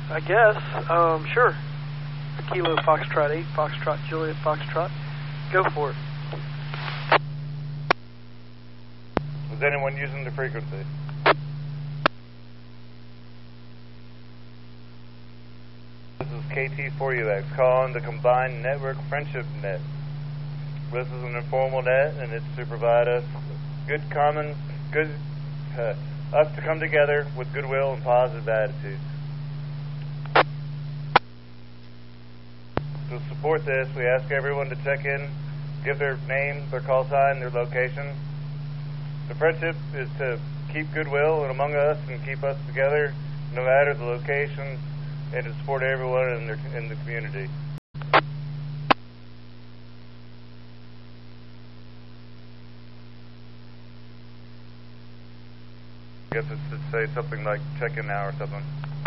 I guess. Sure. Kilo Foxtrot 8, Foxtrot Juliet Foxtrot. Go for it. Was anyone using the frequency? This is KT4UX calling the Combined Network Friendship Net. This is an informal net, and it's to provide us us to come together with goodwill and positive attitudes. To support this, we ask everyone to check in, give their name, their call sign, their location. The friendship is to keep goodwill and among us and keep us together no matter the location, and to support everyone in the community. I guess it should say something like check in now or something.